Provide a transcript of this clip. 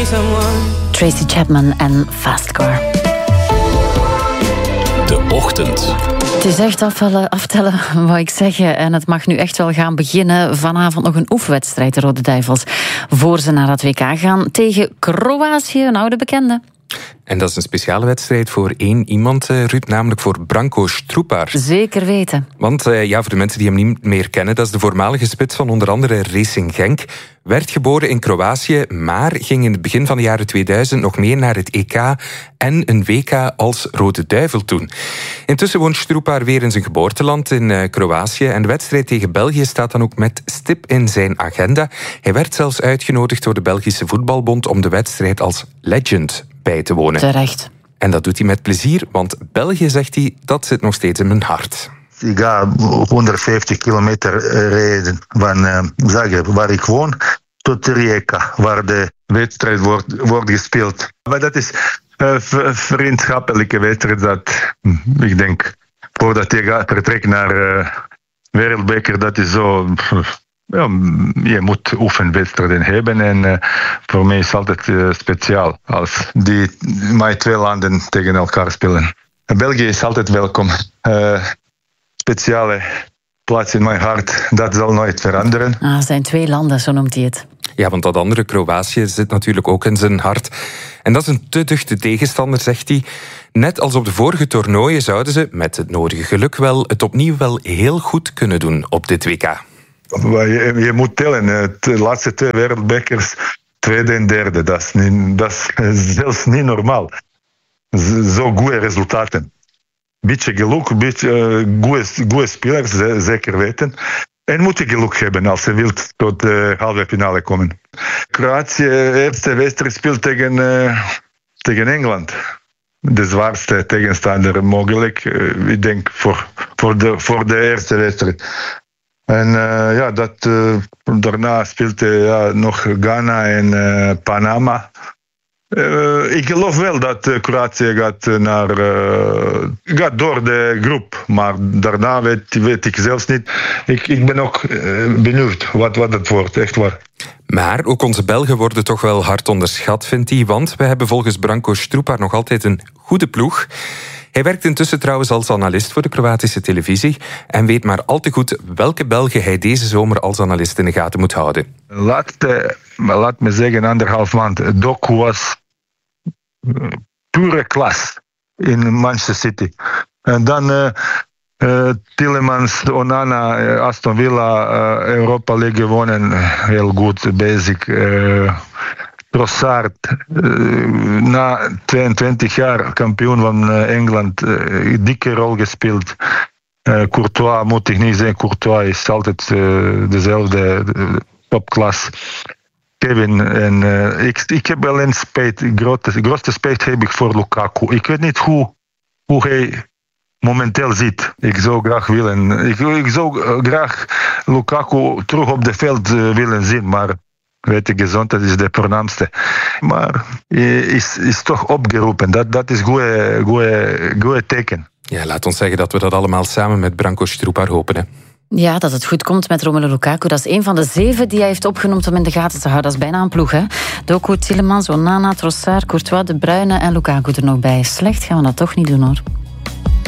Tracy Chapman en Fast Car. De ochtend. Het is echt aftellen, wou ik zeggen. En het mag nu echt wel gaan beginnen. Vanavond nog een oefenwedstrijd, de Rode Duivels. Voor ze naar het WK gaan tegen Kroatië, een oude bekende. En dat is een speciale wedstrijd voor één iemand, Ruud, namelijk voor Branko Strupar. Zeker weten. Want voor de mensen die hem niet meer kennen, dat is de voormalige spits van onder andere Racing Genk. Werd geboren in Kroatië, maar ging in het begin van de jaren 2000 nog mee naar het EK en een WK als Rode Duivel toen. Intussen woont Strupar weer in zijn geboorteland in Kroatië en de wedstrijd tegen België staat dan ook met stip in zijn agenda. Hij werd zelfs uitgenodigd door de Belgische Voetbalbond om de wedstrijd als legend bij te wonen. Terecht. En dat doet hij met plezier, want België, zegt hij, dat zit nog steeds in mijn hart. Ik ga 150 kilometer rijden van Zagreb, waar ik woon, tot Rijeka, waar de wedstrijd wordt gespeeld. Maar dat is een vriendschappelijke wedstrijd dat, ik denk, voordat je gaat vertrekken naar Wereldbeker, dat is zo... Ja, je moet oefenwedstrijden hebben en voor mij is het altijd speciaal als mijn twee landen tegen elkaar spelen. België is altijd welkom. Speciale plaats in mijn hart, dat zal nooit veranderen. Het zijn twee landen, zo noemt hij het. Ja, want dat andere Kroatië zit natuurlijk ook in zijn hart. En dat is een te duchte tegenstander, zegt hij. Net als op de vorige toernooien zouden ze, met het nodige geluk het opnieuw wel heel goed kunnen doen op dit WK. Je moet tellen, de laatste twee wereldbekers, tweede en derde. Dat is zelfs niet normaal. Zo goede resultaten. Beetje geluk, beetje goede spelers, zeker weten. En moet je geluk hebben als je wilt tot de halve finale komen. Kroatië, eerste wedstrijd speelt tegen Engeland. De zwaarste tegenstander mogelijk. Ik denk voor de eerste wedstrijd. En daarna speelt nog Ghana en Panama. Ik geloof wel dat Kroatië gaat door de groep. Maar daarna weet ik zelfs niet. Ik ben ook benieuwd wat het wordt, echt waar. Maar ook onze Belgen worden toch wel hard onderschat, vindt hij. Want we hebben volgens Branko Strupar nog altijd een goede ploeg. Hij werkt intussen trouwens als analist voor de Kroatische televisie en weet maar al te goed welke Belgen hij deze zomer als analist in de gaten moet houden. Laat me zeggen, 1,5 maand. Doku was pure klas in Manchester City. En dan Tielemans, Onana, Aston Villa, Europa League gewonnen, heel goed bezig. Trossard, na 22 jaar kampioen van Engeland, dikke rol gespeeld. Courtois, moet ik niet zeggen, Courtois is altijd dezelfde topklas. Kevin, en ik heb alleen spijt, grootste spijt heb ik voor Lukaku. Ik weet niet hoe hij momenteel zit. Ik zou graag willen. Ik zou graag Lukaku terug op het veld willen zien, maar weet je, gezondheid is de voornaamste. Maar is toch opgeroepen. Dat is goede teken. Ja, laat ons zeggen dat we dat allemaal samen met Branko Strupar hopen, hè. Ja, dat het goed komt met Romelu Lukaku. Dat is een van de 7 die hij heeft opgenoemd om in de gaten te houden. Dat is bijna een ploeg, hè. Doku, Tielemans, Onana, Trossard, Courtois, De Bruyne en Lukaku er nog bij. Slecht gaan we dat toch niet doen, hoor.